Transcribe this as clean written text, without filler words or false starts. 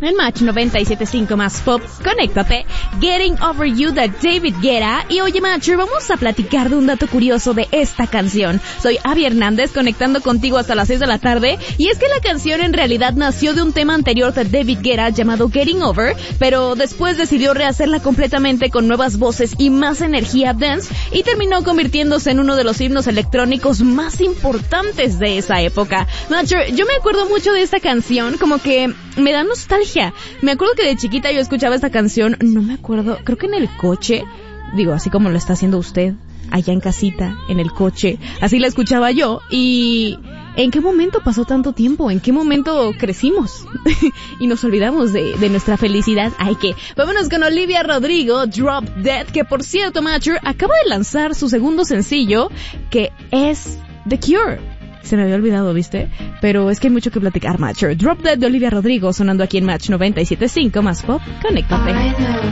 En Match 97.5 más pop, conéctate, Getting Over You de David Guetta. Y oye Matcher, vamos a platicar de un dato curioso de esta canción. Soy Abby Hernández, conectando contigo hasta las 6 de la tarde. Y es que la canción en realidad nació de un tema anterior de David Guetta llamado Getting Over, pero después decidió rehacerla completamente con nuevas voces y más energía dance, y terminó convirtiéndose en uno de los himnos electrónicos más importantes de esa época. Matcher, yo me acuerdo mucho de esta canción, como que me da nostalgia. Me acuerdo que de chiquita yo escuchaba esta canción, no me acuerdo, creo que en el coche, digo, así como lo está haciendo usted, allá en casita, en el coche, así la escuchaba yo. Y ¿en qué momento pasó tanto tiempo? ¿En qué momento crecimos? Y nos olvidamos de nuestra felicidad. Ay, que vámonos con Olivia Rodrigo, Drop Dead, que por cierto, Matcher, acaba de lanzar su segundo sencillo, que es The Cure. Se me había olvidado, ¿viste? Pero es que hay mucho que platicar, Matcher. Drop Dead de Olivia Rodrigo, sonando aquí en Match 97.5 más pop. Conéctate.